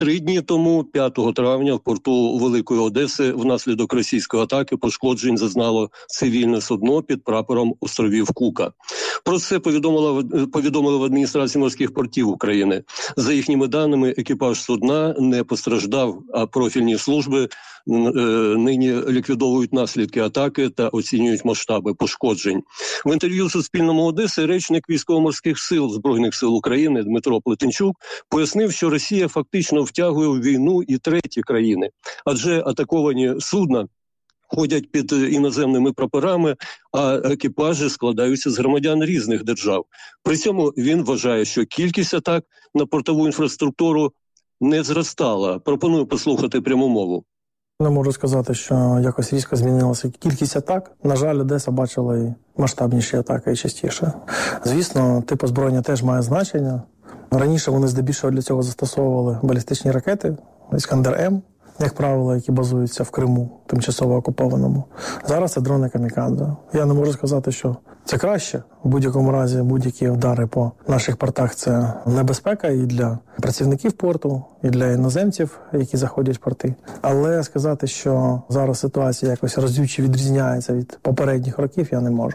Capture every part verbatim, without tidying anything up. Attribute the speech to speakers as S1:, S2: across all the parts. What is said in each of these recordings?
S1: Три дні тому, п'ятого травня, в порту Великої Одеси внаслідок російської атаки пошкоджень зазнало цивільне судно під прапором островів Кука. Про це повідомили, повідомили в адміністрації морських портів України. За їхніми даними, екіпаж судна не постраждав, а профільні служби е, нині ліквідовують наслідки атаки та оцінюють масштаби пошкоджень. В інтерв'ю Суспільному Одеси речник військово-морських сил Збройних сил України Дмитро Плетенчук пояснив, що Росія фактично втягує в війну і треті країни, адже атаковані судна ходять під іноземними прапорами, а екіпажі складаються з громадян різних держав. При цьому він вважає, що кількість атак на портову інфраструктуру не зростала. Пропоную послухати пряму мову.
S2: Не можу сказати, що якось різко змінилася кількість атак. На жаль, Одеса бачила і масштабніші атаки, і частіше. Звісно, тип озброєння теж має значення. Раніше вони здебільшого для цього застосовували балістичні ракети, «Іскандер-М», як правило, які базуються в Криму, тимчасово окупованому. Зараз це дрони камікадзе. Я не можу сказати, що це краще. В будь-якому разі будь-які удари по наших портах – це небезпека і для працівників порту, і для іноземців, які заходять в порти. Але сказати, що зараз ситуація якось разюче відрізняється від попередніх років, я не можу.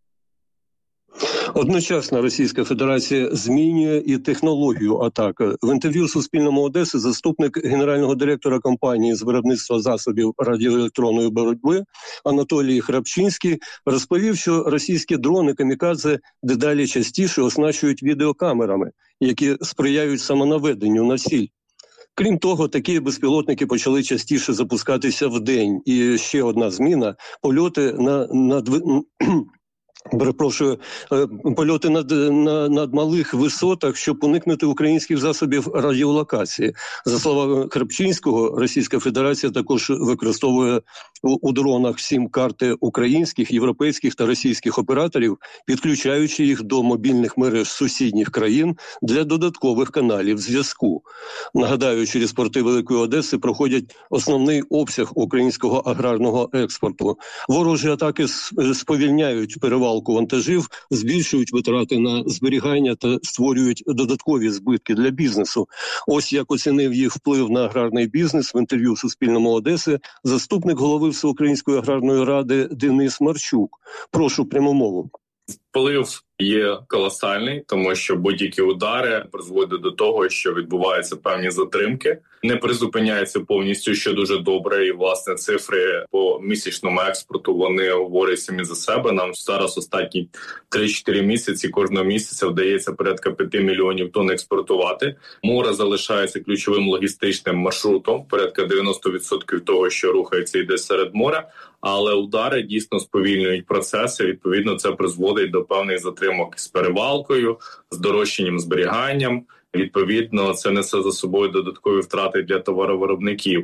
S1: Одночасно Російська Федерація змінює і технологію атаки. В інтерв'ю Суспільному Одеси заступник генерального директора компанії з виробництва засобів радіоелектронної боротьби Анатолій Храпчинський розповів, що російські дрони камікадзе дедалі частіше оснащують відеокамерами, які сприяють самонаведенню на ціль. Крім того, такі безпілотники почали частіше запускатися вдень. І ще одна зміна – польоти на... на Перепрошую, польоти над, на, над малих висотах, щоб уникнути українських засобів радіолокації. За словами Храпчинського, Російська Федерація також використовує у, у дронах сім-карти українських, європейських та російських операторів, підключаючи їх до мобільних мереж сусідніх країн для додаткових каналів зв'язку. Нагадаю, через порти Великої Одеси проходять основний обсяг українського аграрного експорту. Ворожі атаки сповільняють перевагу вантажів, збільшують витрати на зберігання та створюють додаткові збитки для бізнесу. Ось як оцінив їх вплив на аграрний бізнес в інтерв'ю Суспільному Одеси заступник голови Всеукраїнської аграрної ради Денис Марчук. Прошу пряму мову.
S3: Вплив є колосальний, тому що будь-які удари призводять до того, що відбуваються певні затримки, не призупиняється повністю, що дуже добре, і власне цифри по місячному експорту, вони говорять самі за себе. Нам зараз останні три-чотири місяці кожного місяця вдається порядка п'яти мільйонів тонн експортувати. Море залишається ключовим логістичним маршрутом, порядка дев'яносто відсотків того, що рухається, йде серед моря, але удари дійсно сповільнюють процеси, відповідно це призводить до певних затримок з перевалкою, з дорожчанням зберіганням. Відповідно, це несе за собою додаткові втрати для товаровиробників.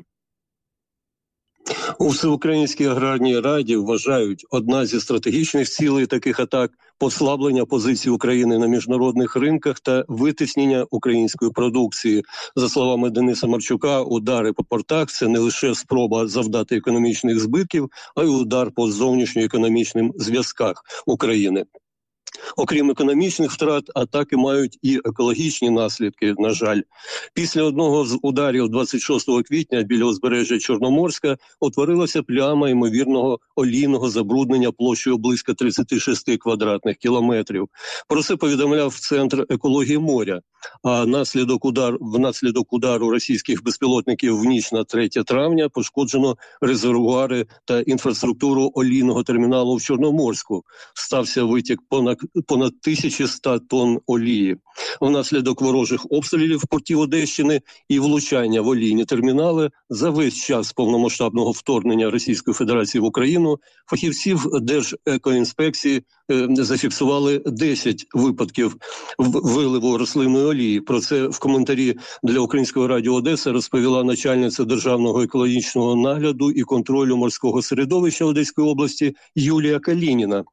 S1: У Всеукраїнській аграрній раді вважають, одна зі стратегічних цілей таких атак – послаблення позицій України на міжнародних ринках та витиснення української продукції. За словами Дениса Марчука, удари по портах – це не лише спроба завдати економічних збитків, а й удар по зовнішньоекономічним зв'язках України. Окрім економічних втрат, атаки мають і екологічні наслідки, на жаль. Після одного з ударів двадцять шостого квітня біля узбережжя Чорноморська утворилася пляма ймовірного олійного забруднення площею близько тридцять шість квадратних кілометрів. Про це повідомляв Центр екології моря. А наслідок удар, внаслідок удару російських безпілотників в ніч на третє травня пошкоджено резервуари та інфраструктуру олійного терміналу в Чорноморську. Стався витік понад, понад тисяча сто тонн олії. Внаслідок ворожих обстрілів в порті Одещини і влучання в олійні термінали за весь час повномасштабного вторгнення Російської Федерації в Україну фахівців Держекоінспекції е, зафіксували десять випадків виливу рослинної олії. Про це в коментарі для Українського радіо Одеса розповіла начальниця Державного екологічного нагляду і контролю морського середовища Одеської області Юлія Калініна.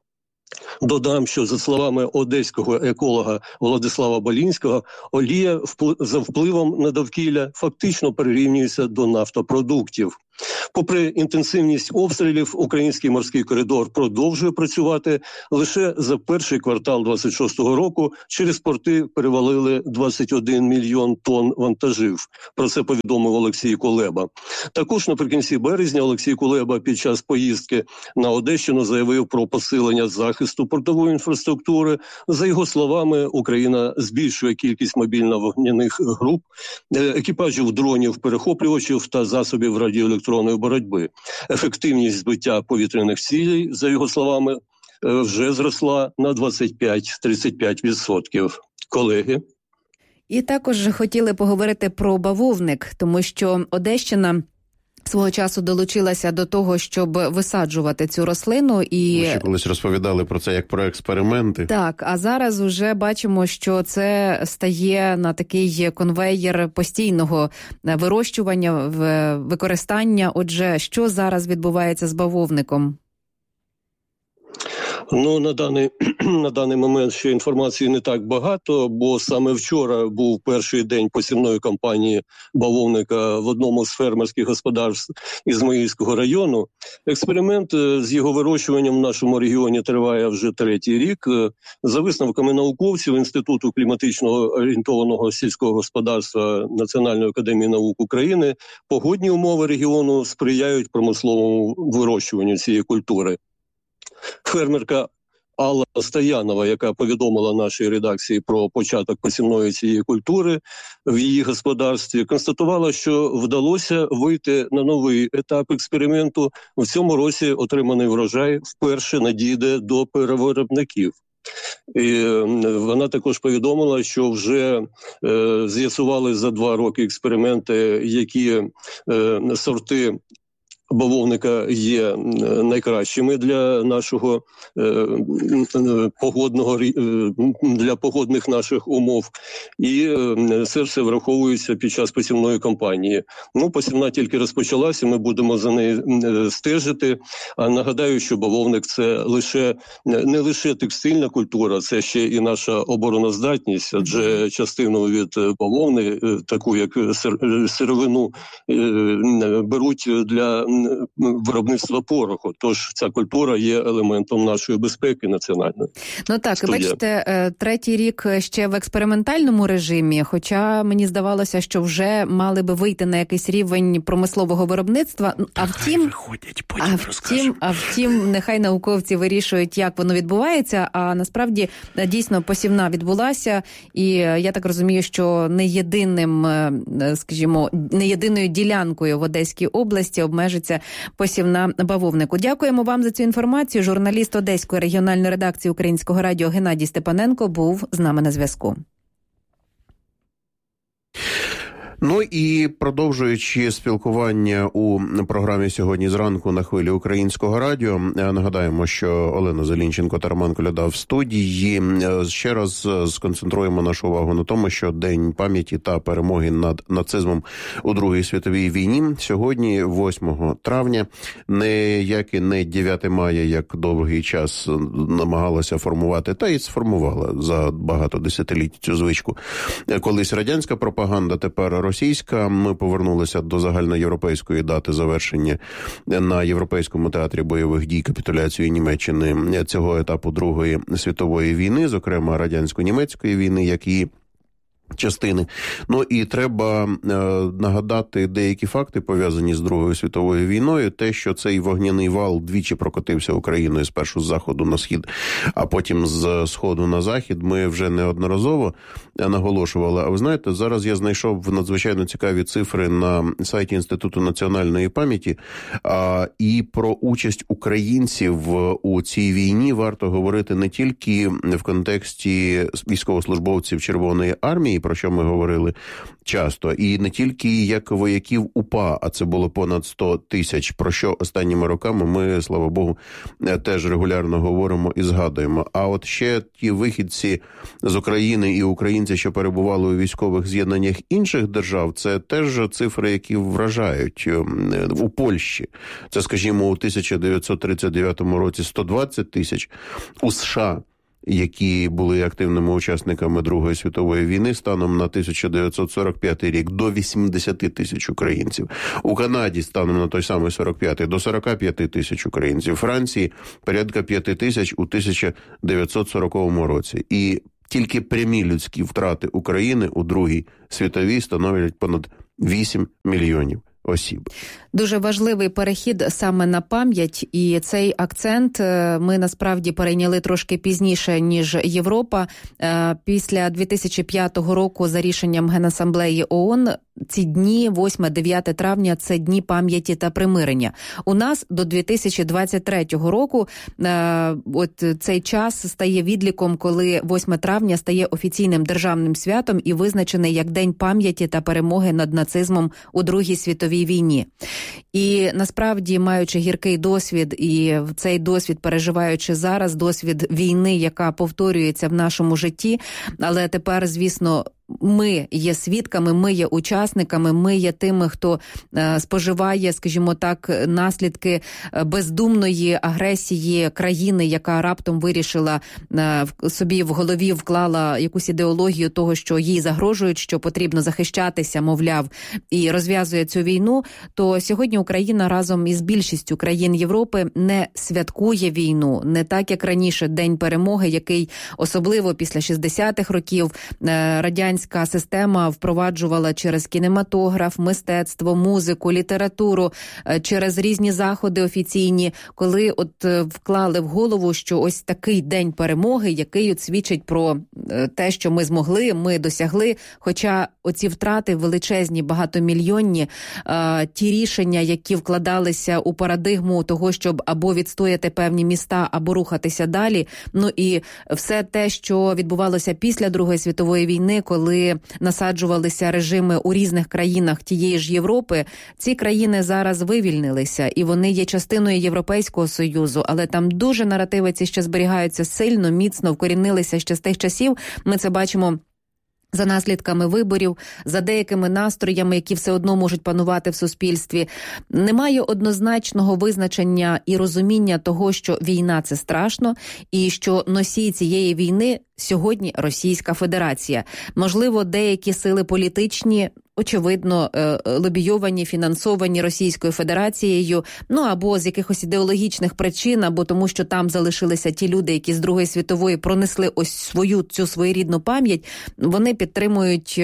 S1: Додам, що за словами одеського еколога Владислава Болінського, олія за впливом на довкілля фактично прирівнюється до нафтопродуктів. Попри інтенсивність обстрілів, український морський коридор продовжує працювати. Лише за перший квартал двадцять шостого року через порти перевалили двадцять один мільйон тонн вантажів. Про це повідомив Олексій Кулеба. Також наприкінці березня Олексій Кулеба під час поїздки на Одещину заявив про посилення захисту портової інфраструктури. За його словами, Україна збільшує кількість мобільно-вогняних груп, екіпажів дронів, перехоплювачів та засобів радіоелектронної боротьби. Ефективність збиття повітряних цілей, за його словами, вже зросла на двадцять п'ять - тридцять п'ять відсотків. Колеги?
S4: І також хотіли поговорити про бавовник, тому що Одещина свого часу долучилася до того, щоб висаджувати цю рослину. І
S5: ми ще колись розповідали про це як про експерименти.
S4: Так, а зараз вже бачимо, що це стає на такий конвеєр постійного вирощування, використання. Отже, що зараз відбувається з бавовником?
S1: Ну, на даний, на даний момент ще інформації не так багато, бо саме вчора був перший день посівної кампанії бавовника в одному з фермерських господарств Ізмаїльського району. Експеримент з його вирощуванням в нашому регіоні триває вже третій рік. За висновками науковців Інституту кліматичного орієнтованого сільського господарства Національної академії наук України, погодні умови регіону сприяють промисловому вирощуванню цієї культури. Фермерка Алла Стоянова, яка повідомила нашій редакції про початок посівної цієї культури в її господарстві, констатувала, що вдалося вийти на новий етап експерименту. В цьому році отриманий врожай вперше надійде до перевиробників. І вона також повідомила, що вже е, з'ясували за два роки експерименти, які е, сорти бавовника є найкращими для нашого е, погодного для погодних наших умов, і е, це все враховується під час посівної кампанії. Ну, посівна тільки розпочалася, ми будемо за нею стежити. А нагадаю, що бавовник це лише не лише текстильна культура, це ще і наша обороноздатність, адже частину від бавовни, таку як сировину, беруть для виробництва пороху. Тож ця культура є елементом нашої безпеки національної.
S4: Ну так, Студія. Бачите, третій рік ще в експериментальному режимі, хоча мені здавалося, що вже мали би вийти на якийсь рівень промислового виробництва. А втім,
S5: виходять, потім
S4: а втім, а втім, нехай науковці вирішують, як воно відбувається, а насправді дійсно посівна відбулася, і я так розумію, що не єдиним, скажімо, не єдиною ділянкою в Одеській області обмежиться посівна бавовнику. Дякуємо вам за цю інформацію. Журналіст Одеської регіональної редакції Українського радіо Геннадій Степаненко був з нами на зв'язку.
S5: Ну і продовжуючи спілкування у програмі «Сьогодні зранку» на хвилі Українського радіо, нагадаємо, що Олена Зелінченко та Роман Коляда в студії. Ще раз сконцентруємо нашу увагу на тому, що День пам'яті та перемоги над нацизмом у Другій світовій війні сьогодні, восьмого травня, не як і не дев'яте мая, як довгий час намагалася формувати, та й сформувала за багато десятиліть цю звичку. Колись радянська пропаганда, тепер російська. Ми повернулися до загальноєвропейської дати завершення на Європейському театрі бойових дій капітуляції Німеччини цього етапу Другої світової війни, зокрема радянсько-німецької війни, як і частини. Ну і треба е, нагадати деякі факти, пов'язані з Другою світовою війною. Те, що цей вогняний вал двічі прокотився Україною, спершу з заходу на схід, а потім з сходу на захід, ми вже неодноразово наголошували. А ви знаєте, зараз я знайшов надзвичайно цікаві цифри на сайті Інституту національної пам'яті, а, і про участь українців у цій війні варто говорити не тільки в контексті військовослужбовців Червоної армії, про що ми говорили часто. І не тільки як вояків УПА, а це було понад сто тисяч, про що останніми роками ми, слава Богу, теж регулярно говоримо і згадуємо. А от ще ті вихідці з України і українці, що перебували у військових з'єднаннях інших держав, це теж цифри, які вражають. У Польщі це, скажімо, у тисяча дев'ятсот тридцять дев'ятому році сто двадцять тисяч, у США, які були активними учасниками Другої світової війни, станом на тисяча дев'ятсот сорок п'ятий рік до вісімдесят тисяч українців. У Канаді станом на той самий сорок п'ятий до сорок п'ять тисяч українців. У Франції порядка п'ять тисяч у тисяча дев'ятсот сороковому році. І тільки прямі людські втрати України у Другій світовій становлять понад вісім мільйонів осіб.
S4: Дуже важливий перехід саме на пам'ять, і цей акцент ми насправді перейняли трошки пізніше, ніж Європа. Після дві тисячі п'ятого року за рішенням Генасамблеї ООН ці дні, восьме-дев'яте травня, це дні пам'яті та примирення. У нас до дві тисячі двадцять третього року от цей час стає відліком, коли восьме травня стає офіційним державним святом і визначений як День пам'яті та перемоги над нацизмом у Другій світовій війні. І насправді, маючи гіркий досвід, і цей досвід переживаючи зараз, досвід війни, яка повторюється в нашому житті, але тепер, звісно, ми є свідками, ми є учасниками, ми є тими, хто е, споживає, скажімо так, наслідки бездумної агресії країни, яка раптом вирішила е, собі в голові вклала якусь ідеологію того, що їй загрожують, що потрібно захищатися, мовляв, і розв'язує цю війну, то сьогодні Україна разом із більшістю країн Європи не святкує війну, не так, як раніше, День перемоги, який особливо після шістдесятих років е, радянських радянська система впроваджувала через кінематограф, мистецтво, музику, літературу, через різні заходи офіційні, коли от вклали в голову, що ось такий день перемоги, який от свідчить про те, що ми змогли, ми досягли, хоча оці втрати величезні, багатомільйонні, ті рішення, які вкладалися у парадигму того, щоб або відстояти певні міста, або рухатися далі, ну і все те, що відбувалося після Другої світової війни, коли насаджувалися режими у різних країнах тієї ж Європи, ці країни зараз вивільнилися, і вони є частиною Європейського Союзу, але там дуже наративи ці ще зберігаються сильно, міцно, вкорінилися ще з тих часів. Ми це бачимо за наслідками виборів, за деякими настроями, які все одно можуть панувати в суспільстві. Немає однозначного визначення і розуміння того, що війна – це страшно, і що носій цієї війни сьогодні Російська Федерація. Можливо, деякі сили політичні, очевидно, лобійовані, фінансовані Російською Федерацією, ну або з якихось ідеологічних причин, або тому, що там залишилися ті люди, які з Другої світової пронесли ось свою цю своєрідну пам'ять, вони підтримують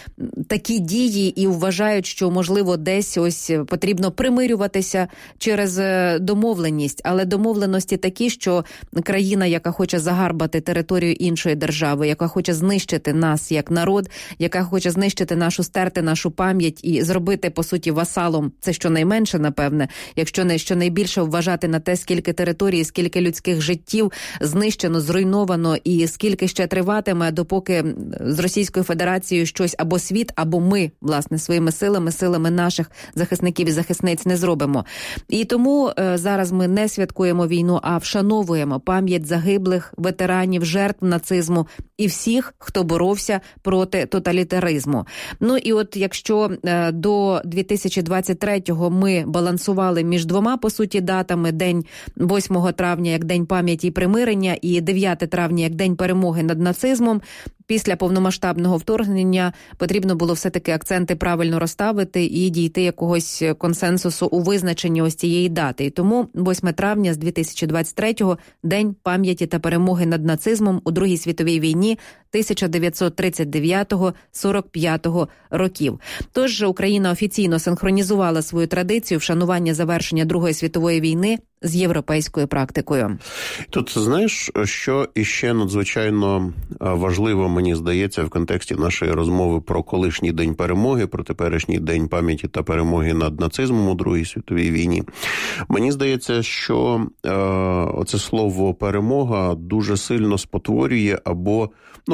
S4: такі дії і вважають, що, можливо, десь ось потрібно примирюватися через домовленість. Але домовленості такі, що країна, яка хоче загарбати територію іншої держави, яка хоче знищити нас як народ, яка хоче знищити нашу стерти, нашу пам'ять і зробити, по суті, васалом, це щонайменше, напевне, якщо не щонайбільше вважати на те, скільки територій, скільки людських життів знищено, зруйновано і скільки ще триватиме, допоки з Російською Федерацією щось або світ, або ми, власне, своїми силами, силами наших захисників і захисниць не зробимо. І тому е, зараз ми не святкуємо війну, а вшановуємо пам'ять загиблих, ветеранів, жертв нацизму і всіх, хто боровся проти тоталітаризму. Ну і от якщо е, до дві тисячі двадцять третього ми балансували між двома, по суті, датами, день восьмого травня як День пам'яті і примирення і дев'яте травня як День перемоги над нацизмом, після повномасштабного вторгнення потрібно було все-таки акценти правильно розставити і дійти якогось консенсусу у визначенні ось цієї дати. І тому восьме травня з дві тисячі двадцять третього День пам'яті та перемоги над нацизмом у Другій світовій війні тисяча дев'ятсот тридцять дев'ятого - сорок п'ятого років. Тож Україна офіційно синхронізувала свою традицію вшанування завершення Другої світової війни з європейською практикою.
S5: Тут, знаєш, що іще надзвичайно важливо, мені здається, в контексті нашої розмови про колишній День перемоги, про теперішній День пам'яті та перемоги над нацизмом у Другій світовій війні. Мені здається, що е, оце слово «перемога» дуже сильно спотворює або, ну,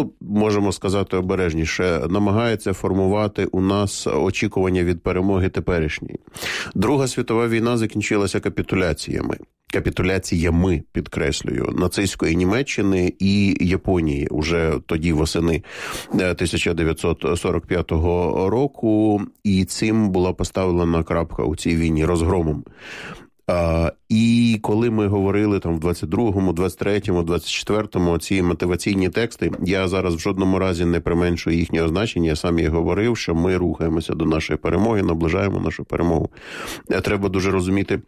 S5: ну, можемо сказати обережніше, намагається формувати у нас очікування від перемоги теперішньої. Друга світова війна закінчилася капітуляціями. Капітуляціями, підкреслюю, нацистської Німеччини і Японії уже тоді восени тисяча дев'ятсот сорок п'ятого року, і цим була поставлена крапка у цій війні розгромом. А, і коли ми говорили там в двадцять другому, двадцять третьому, двадцять четвертому ці мотиваційні тексти, я зараз в жодному разі не применшую їхнього значення, я сам і говорив, що ми рухаємося до нашої перемоги, наближаємо нашу перемогу. Треба дуже розуміти,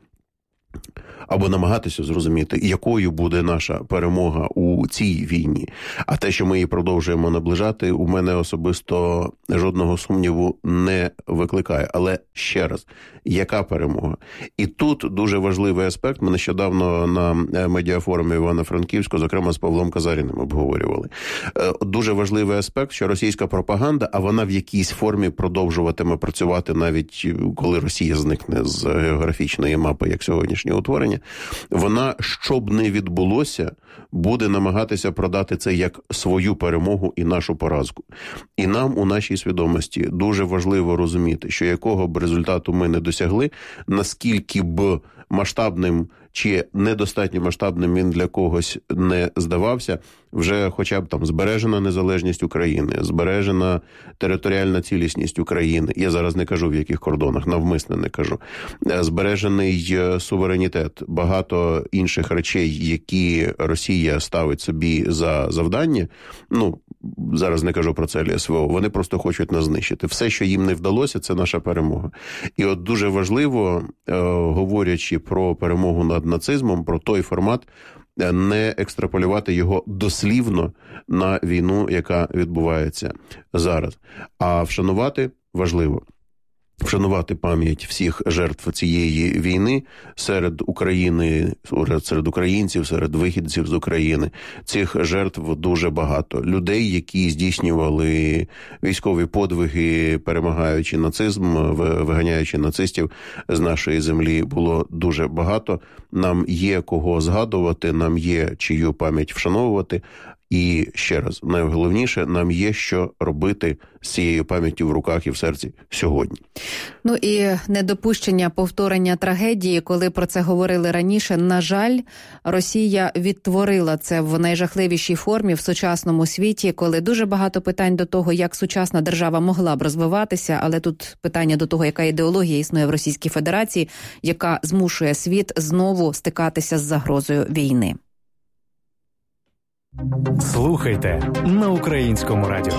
S5: або намагатися зрозуміти, якою буде наша перемога у цій війні. А те, що ми її продовжуємо наближати, у мене особисто жодного сумніву не викликає. Але ще раз, яка перемога? І тут дуже важливий аспект. Ми нещодавно на медіафорумі Івано-Франківську, зокрема з Павлом Казаріним, обговорювали. Дуже важливий аспект, що російська пропаганда, а вона в якійсь формі продовжуватиме працювати навіть коли Росія зникне з географічної мапи, як сьогоднішнє утворення, вона, що б не відбулося, буде намагатися продати це як свою перемогу і нашу поразку. І нам у нашій свідомості дуже важливо розуміти, що якого б результату ми не досягли, наскільки б масштабним чи недостатньо масштабним він для когось не здавався, вже хоча б там збережена незалежність України, збережена територіальна цілісність України, я зараз не кажу в яких кордонах, навмисне не кажу, збережений суверенітет, багато інших речей, які Росія ставить собі за завдання, ну, зараз не кажу про це Ел Ес Ве О, вони просто хочуть нас знищити. Все, що їм не вдалося, це наша перемога. І от дуже важливо, е, говорячи про перемогу над нацизмом, про той формат, не екстраполювати його дослівно на війну, яка відбувається зараз. А вшанувати важливо. Вшанувати пам'ять всіх жертв цієї війни серед України, серед українців, серед вихідців з України. Цих жертв дуже багато. Людей, які здійснювали військові подвиги, перемагаючи нацизм, виганяючи нацистів з нашої землі, було дуже багато. Нам є кого згадувати, нам є чию пам'ять вшановувати. І ще раз, найголовніше, нам є що робити з цією пам'яттю в руках і в серці сьогодні.
S4: Ну і недопущення повторення трагедії, коли про це говорили раніше, на жаль, Росія відтворила це в найжахливішій формі в сучасному світі, коли дуже багато питань до того, як сучасна держава могла б розвиватися, але тут питання до того, яка ідеологія існує в Російській Федерації, яка змушує світ знову стикатися з загрозою війни.
S6: Слухайте на Українському радіо.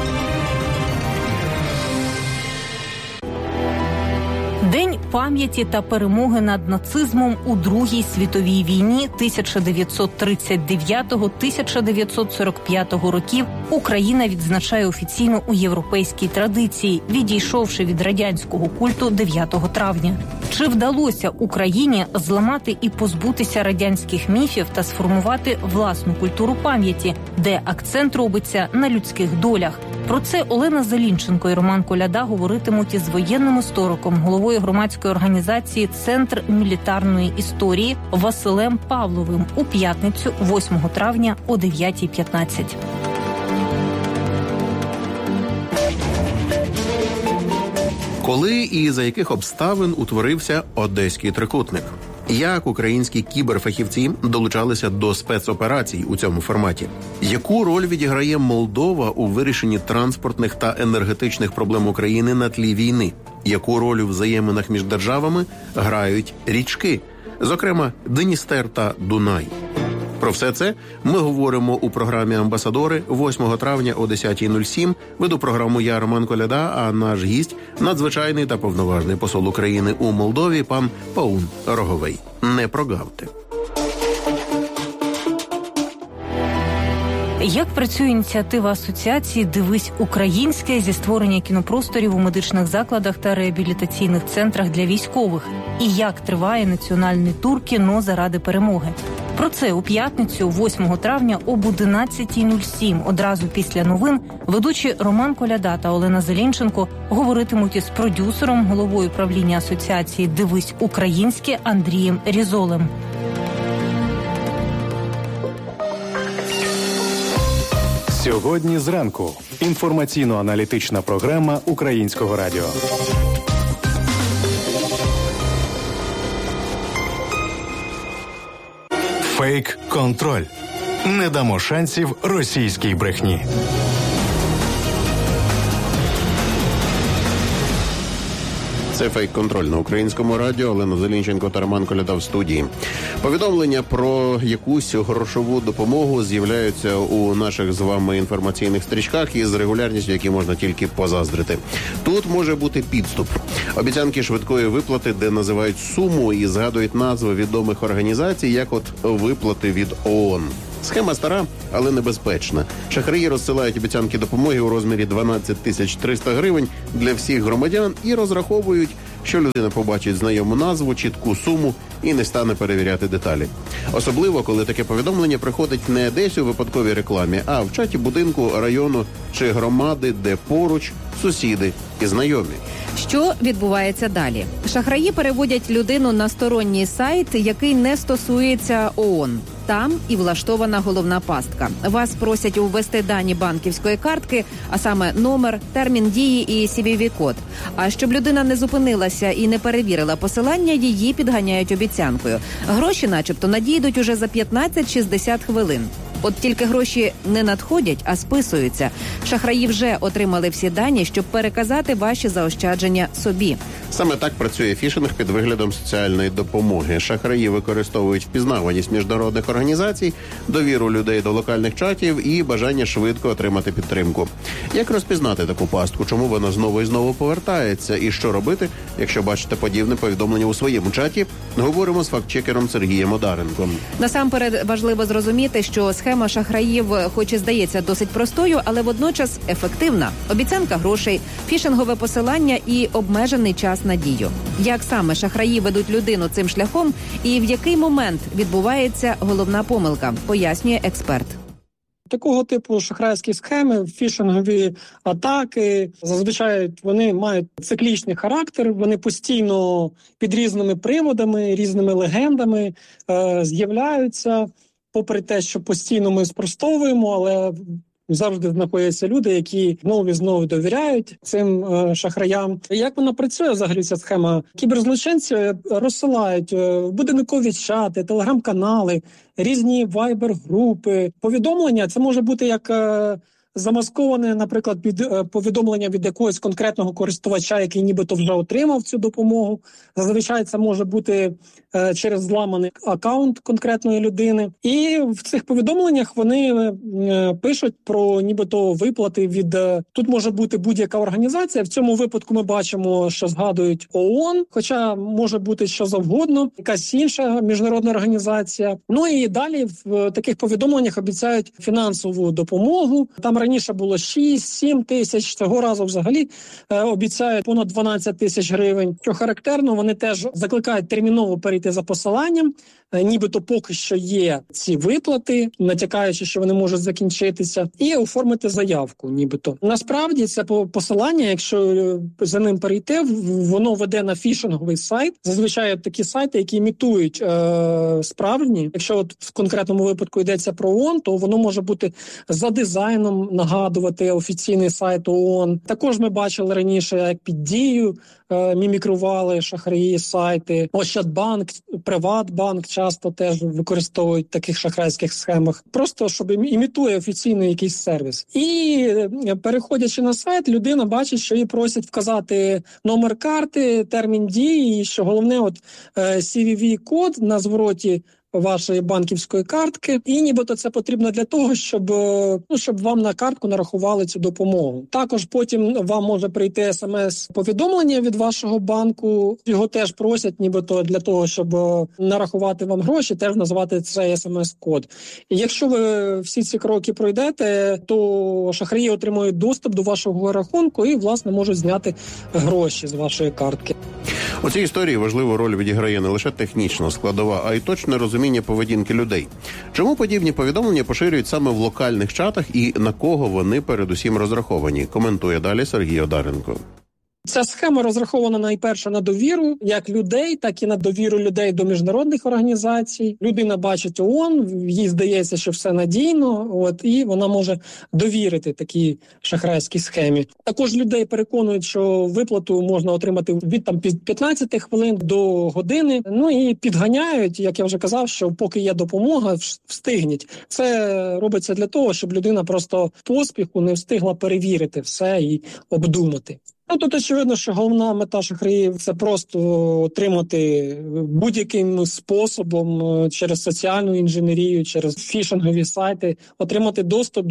S7: День пам'яті та перемоги над нацизмом у Другій світовій війні тисяча дев'ятсот тридцять дев'ятого - тисяча дев'ятсот сорок п'ятого років Україна відзначає офіційно у європейській традиції, відійшовши від радянського культу дев'ятого травня. Чи вдалося Україні зламати і позбутися радянських міфів та сформувати власну культуру пам'яті, де акцент робиться на людських долях? Про це Олена Зелінченко і Роман Коляда говоритимуть із воєнним істориком, головою громадської організації «Центр мілітарної історії» Василем Павловим у п'ятницю восьмого травня о дев'ятій п'ятнадцять.
S5: Коли і за яких обставин утворився Одеський трикутник? Як українські кіберфахівці долучалися до спецоперацій у цьому форматі? Яку роль відіграє Молдова у вирішенні транспортних та енергетичних проблем України на тлі війни? Яку роль у взаєминах між державами грають річки, зокрема Дністер та Дунай? Про все це ми говоримо у програмі «Амбасадори» восьмого травня о десятій нуль сім. Веду програму я, Роман Коляда, а наш гість – надзвичайний та повноважний посол України у Молдові пан Паун Роговей. Не прогавте.
S7: Як працює ініціатива асоціації «Дивись українське» зі створення кінопросторів у медичних закладах та реабілітаційних центрах для військових? І як триває національний тур «Кіно заради перемоги»? Про це у п'ятницю, восьмого травня об одинадцятій нуль сім, одразу після новин, ведучі Роман Коляда та Олена Зелінченко говоритимуть із продюсером, головою правління асоціації «Дивись українське» Андрієм
S6: Сьогодні зранку. Інформаційно-аналітична програма Українського радіо. Фейк-контроль. Не дамо шансів російській брехні.
S5: Це фейк-контроль на Українському радіо. Олена Зелінченко та Роман Коляда в студії. Повідомлення про якусь грошову допомогу з'являються у наших з вами інформаційних стрічках із регулярністю, які можна тільки позаздрити. Тут може бути підступ. Обіцянки швидкої виплати, де називають суму і згадують назви відомих організацій, як от виплати від ООН. Схема стара, але небезпечна. Шахраї розсилають обіцянки допомоги у розмірі дванадцять тисяч триста гривень для всіх громадян і розраховують, що людина побачить знайому назву, чітку суму і не стане перевіряти деталі. Особливо, коли таке повідомлення приходить не десь у випадковій рекламі, а в чаті будинку, району чи громади, де поруч сусіди і знайомі.
S4: Що відбувається далі? Шахраї переводять людину на сторонній сайт, який не стосується ООН. Там і влаштована головна пастка. Вас просять ввести дані банківської картки, а саме номер, термін дії і сі ві ві-код. А щоб людина не зупинилася і не перевірила посилання, її підганяють обіцянкою. Гроші начебто надійдуть уже за п'ятнадцять-шістдесят хвилин. От тільки гроші не надходять, а списуються. Шахраї вже отримали всі дані, щоб переказати ваші заощадження собі.
S5: Саме так працює фішинг під виглядом соціальної допомоги. Шахраї використовують впізнаваність міжнародних організацій, довіру людей до локальних чатів і бажання швидко отримати підтримку. Як розпізнати таку пастку? Чому вона знову і знову повертається? І що робити, якщо бачите подібне повідомлення у своєму чаті? Говоримо з фактчекером Сергієм Одаренком.
S4: Насамперед важливо зрозуміти, що схема шахраїв, хоч і здається досить простою, але водночас ефективна. Обіцянка грошей, фішингове посилання і обмежений час на дію. Як саме шахраї ведуть людину цим шляхом і в який момент відбувається головна помилка, пояснює експерт.
S2: Такого типу шахрайські схеми, фішингові атаки, зазвичай вони мають циклічний характер, вони постійно під різними приводами, різними легендами е, з'являються, попри те, що постійно ми спростовуємо, але завжди знаходяться люди, які знову і знову довіряють цим е, шахраям. Як вона працює взагалі ця схема? Кіберзлочинці розсилають е, будинкові чати, телеграм-канали, різні вайбер-групи. Повідомлення це може бути як е, замасковане, наприклад, під е, повідомлення від якогось конкретного користувача, який нібито вже отримав цю допомогу. Зазвичай це може бути е, через зламаний акаунт конкретної людини. І в цих повідомленнях вони е, пишуть про нібито виплати від... Е, тут може бути будь-яка організація. В цьому випадку ми бачимо, що згадують ООН, хоча може бути що завгодно, якась інша міжнародна організація. Ну і далі в таких повідомленнях обіцяють фінансову допомогу. Там раніше було шість-сім тисяч, цього разу взагалі е, обіцяють понад дванадцять тисяч гривень. Що характерно, вони теж закликають терміново перейти за посиланням, е, нібито поки що є ці виплати, натякаючи, що вони можуть закінчитися, і оформити заявку нібито. Насправді це посилання, якщо за ним перейти, воно веде на фішинговий сайт. Зазвичай такі сайти, які імітують е, справжні. Якщо от в конкретному випадку йдеться про ООН, то воно може бути за дизайном нагадувати офіційний сайт ООН. Також ми бачили раніше, як під Дію е, мімікрували шахраї сайти. Ощадбанк, Приватбанк часто теж використовують в таких шахрайських схемах. Просто, щоб імітує офіційний якийсь сервіс. І переходячи на сайт, людина бачить, що її просять вказати номер карти, термін дії, і що головне от е, сі ві ві-код на звороті вашої банківської картки, і нібито це потрібно для того, щоб, ну, щоб вам на картку нарахували цю допомогу. Також потім вам може прийти смс-повідомлення від вашого банку, його теж просять нібито для того, щоб нарахувати вам гроші, теж назвати цей смс-код. І якщо ви всі ці кроки пройдете, то шахраї отримують доступ до вашого рахунку і, власне, можуть зняти гроші з вашої картки.
S5: У цій історії важливу роль відіграє не лише технічна складова, а й точне розуміння поведінки людей. Чому подібні повідомлення поширюють саме в локальних чатах і на кого вони передусім розраховані? Коментує далі Сергій Одаренко.
S8: Ця схема розрахована найперше на довіру як людей, так і на довіру людей до міжнародних організацій. Людина бачить ООН, їй здається, що все надійно, от, і вона може довірити такій шахрайській схемі. Також людей переконують, що виплату можна отримати від там п'ятнадцяти хвилин до години. Ну і підганяють, як я вже казав, що поки є допомога, встигніть. Це робиться для того, щоб людина просто поспіху не встигла перевірити все і обдумати. Ну, тут очевидно, що головна мета шахраїв – це просто отримати будь-яким способом через соціальну інженерію, через фішингові сайти, отримати доступ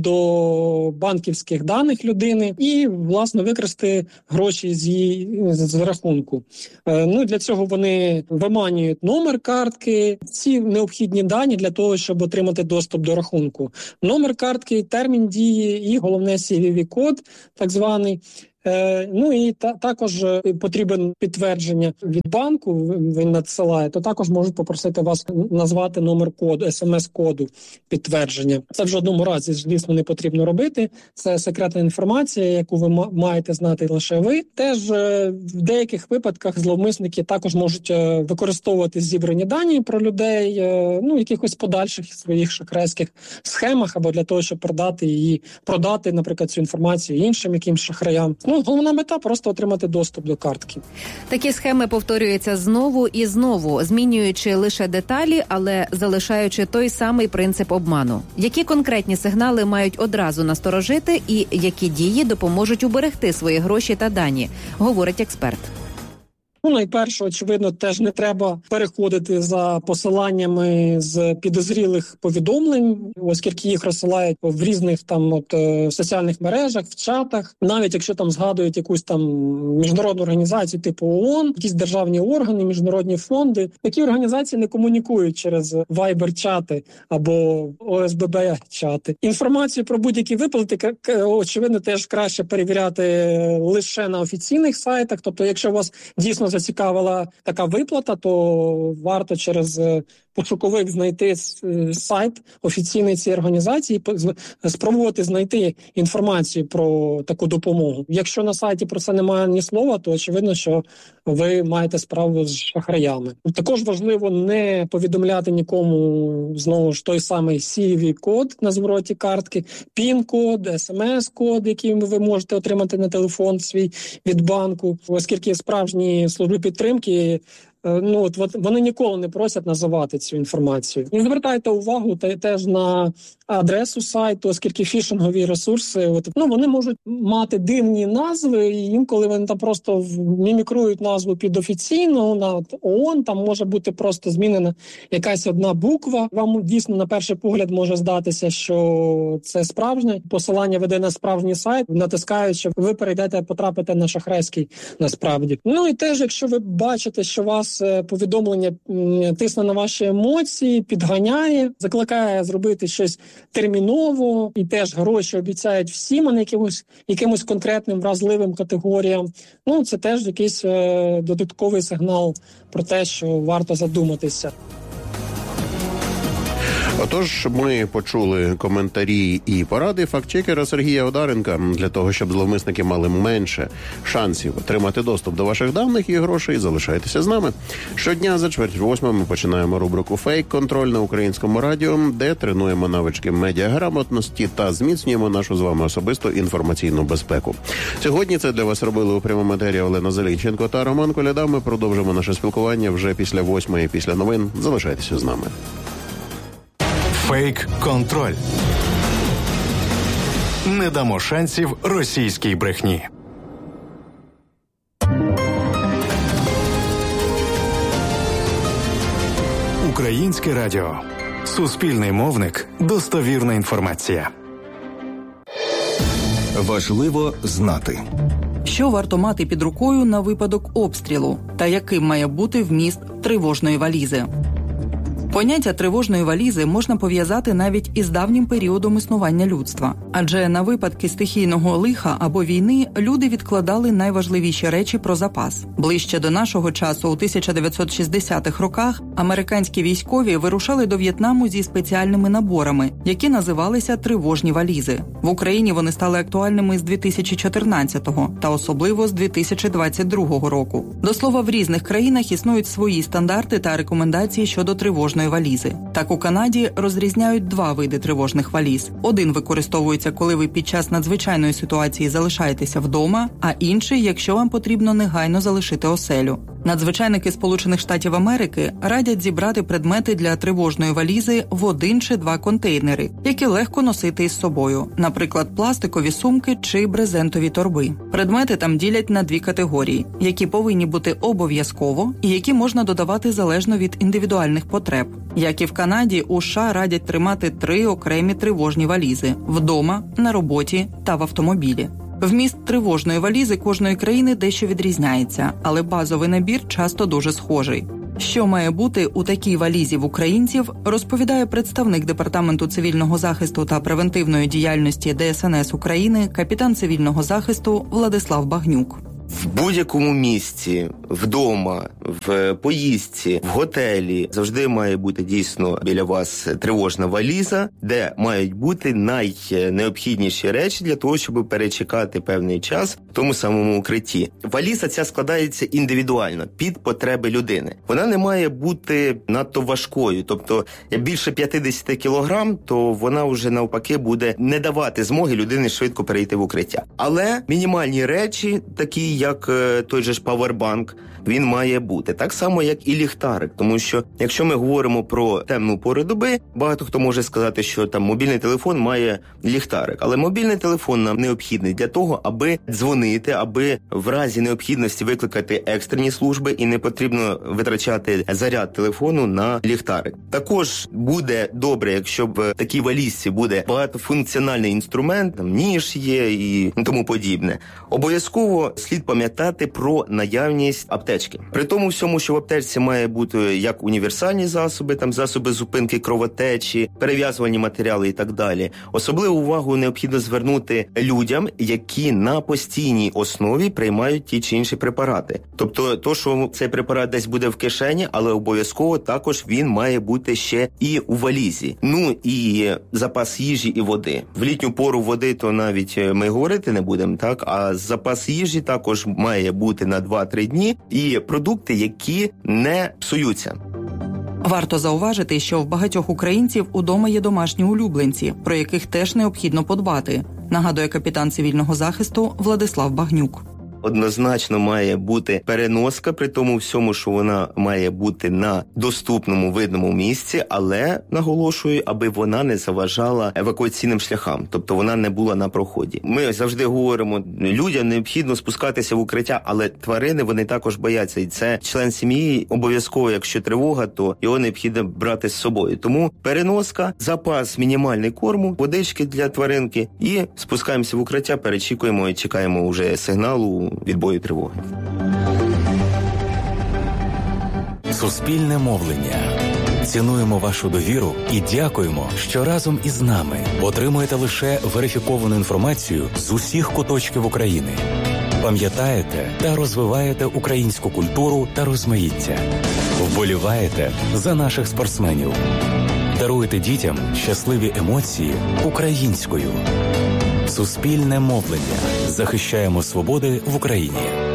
S8: до банківських даних людини і, власне, викрасти гроші з її з рахунку. Ну, для цього вони виманюють номер картки, ці необхідні дані для того, щоб отримати доступ до рахунку. Номер картки, термін дії і, головне, сі ві ві-код, так званий. Ну і та, також потрібен підтвердження від банку, він надсилає, то також можуть попросити вас назвати номер коду, смс-коду підтвердження. Це в жодному разі, звісно, не потрібно робити. Це секретна інформація, яку ви маєте знати лише ви. Теж в деяких випадках зловмисники також можуть використовувати зібрані дані про людей, ну, в якихось подальших своїх шахрайських схемах або для того, щоб продати її, продати, наприклад, цю інформацію іншим якимсь шахраям. Ну, головна мета – просто отримати доступ до картки.
S4: Такі схеми повторюються знову і знову, змінюючи лише деталі, але залишаючи той самий принцип обману. Які конкретні сигнали мають одразу насторожити і які дії допоможуть уберегти свої гроші та дані, говорить експерт.
S8: Ну, найперше, очевидно, теж не треба переходити за посиланнями з підозрілих повідомлень, оскільки їх розсилають в різних там от соціальних мережах, в чатах. Навіть якщо там згадують якусь там міжнародну організацію типу ООН, якісь державні органи, міжнародні фонди, такі організації не комунікують через вайбер-чати або о ес бе бе-чати. Інформацію про будь-які виплати, очевидно, теж краще перевіряти лише на офіційних сайтах. Тобто, якщо у вас дійсно зацікавила така виплата, то варто через пошуковик знайти сайт офіційний цієї організації, спробувати знайти інформацію про таку допомогу. Якщо на сайті про це немає ні слова, то очевидно, що ви маєте справу з шахраями. Також важливо не повідомляти нікому, знову ж, той самий сі ві ві-код на звороті картки, пін-код, смс-код, який ви можете отримати на телефон свій від банку, оскільки справжні служби підтримки, ну, от вони ніколи не просять називати цю інформацію. І звертайте увагу те, теж на адресу сайту, оскільки фішингові ресурси, от, ну, вони можуть мати дивні назви, і інколи вони там просто мімікрують назву під офіційну, на ООН, там може бути просто змінена якась одна буква. Вам дійсно на перший погляд може здатися, що це справжнє. Посилання веде на справжній сайт, натискаючи, ви перейдете, потрапите на шахрайський насправді. Ну і теж, якщо ви бачите, що вас повідомлення тисне на ваші емоції, підганяє, закликає зробити щось терміново, і теж гроші обіцяють всім, а не якимось, якимось конкретним вразливим категоріям. Ну, це теж якийсь е, додатковий сигнал про те, що варто задуматися.
S5: Отож, ми почули коментарі і поради фактчекера Сергія Одаренка для того, щоб зловмисники мали менше шансів отримати доступ до ваших даних і грошей. Залишайтеся з нами. Щодня за чверть восьма ми починаємо рубрику «Фейк-контроль» на Українському радіо, де тренуємо навички медіаграмотності та зміцнюємо нашу з вами особисту інформаційну безпеку. Сьогодні це для вас робили у прямому етері Олена Зелінченко та Роман Коляда. Ми продовжимо наше спілкування вже після восьмої, після новин. Залишайтеся з нами.
S6: Фейк-контроль. Не дамо шансів російській брехні. Українське радіо. Суспільний мовник. Достовірна інформація.
S9: Важливо знати.
S10: Що варто мати під рукою на випадок обстрілу? Та яким має бути вміст тривожної валізи? Поняття тривожної валізи можна пов'язати навіть із давнім періодом існування людства. Адже на випадки стихійного лиха або війни люди відкладали найважливіші речі про запас. Ближче до нашого часу, у тисяча дев'ятсот шістдесятих роках, американські військові вирушали до В'єтнаму зі спеціальними наборами, які називалися тривожні валізи. В Україні вони стали актуальними з дві тисячі чотирнадцятого та особливо з дві тисячі двадцять другого року. До слова, в різних країнах існують свої стандарти та рекомендації щодо тривожної валізи. Так, у Канаді розрізняють два види тривожних валіз. Один використовується, коли ви під час надзвичайної ситуації залишаєтеся вдома, а інший, якщо вам потрібно негайно залишити оселю. Надзвичайники Сполучених Штатів Америки радять зібрати предмети для тривожної валізи в один чи два контейнери, які легко носити із собою, наприклад, пластикові сумки чи брезентові торби. Предмети там ділять на дві категорії, які повинні бути обов'язково і які можна додавати залежно від індивідуальних потреб. Як і в Канаді, у США радять тримати три окремі тривожні валізи – вдома, на роботі та в автомобілі. Вміст тривожної валізи кожної країни дещо відрізняється, але базовий набір часто дуже схожий. Що має бути у такій валізі в українців, розповідає представник Департаменту цивільного захисту та превентивної діяльності Де Ес Ен Ес України, капітан цивільного захисту Владислав Багнюк.
S11: В будь-якому місці, вдома, в поїздці, в готелі завжди має бути дійсно біля вас тривожна валіза, де мають бути найнеобхідніші речі для того, щоб перечекати певний час в тому самому укритті. Валіза ця складається індивідуально, під потреби людини. Вона не має бути надто важкою, тобто більше п'ятдесят кілограм, то вона вже навпаки буде не давати змоги людині швидко перейти в укриття. Але мінімальні речі, такі як той же ж павербанк, він має бути. Так само, як і ліхтарик. Тому що, якщо ми говоримо про темну пору доби, багато хто може сказати, що там мобільний телефон має ліхтарик. Але мобільний телефон нам необхідний для того, аби дзвонити, аби в разі необхідності викликати екстрені служби і не потрібно витрачати заряд телефону на ліхтарик. Також буде добре, якщо в такій валізці буде багатофункціональний інструмент, там ніж є і тому подібне. Обов'язково слід пам'ятати про наявність аптечки. При тому всьому, що в аптечці має бути як універсальні засоби, там засоби зупинки кровотечі, перев'язувальні матеріали і так далі. Особливу увагу необхідно звернути людям, які на постійній основі приймають ті чи інші препарати. Тобто, то, що цей препарат десь буде в кишені, але обов'язково також він має бути ще і у валізі. Ну і запас їжі і води. В літню пору води то навіть ми говорити не будемо, так? А запас їжі також має бути на два-три дні. І продукти, які не псуються.
S10: Варто зауважити, що в багатьох українців удома є домашні улюбленці, про яких теж необхідно подбати, нагадує капітан цивільного захисту Владислав Багнюк.
S11: Однозначно має бути переноска, при тому всьому, що вона має бути на доступному, видному місці, але, наголошую, аби вона не заважала евакуаційним шляхам, тобто вона не була на проході. Ми завжди говоримо, людям необхідно спускатися в укриття, але тварини, вони також бояться, і це член сім'ї, обов'язково, якщо тривога, то його необхідно брати з собою. Тому переноска, запас мінімальний корму, водички для тваринки і спускаємося в укриття, перечікуємо і чекаємо вже сигналу відбою тривоги.
S12: Суспільне мовлення. Цінуємо вашу довіру і дякуємо, що разом із нами отримуєте лише верифіковану інформацію з усіх куточків України. Пам'ятаєте та розвиваєте українську культуру та розмаїття. Вболіваєте за наших спортсменів. Даруєте дітям щасливі емоції українською. Суспільне мовлення. Захищаємо свободи в Україні.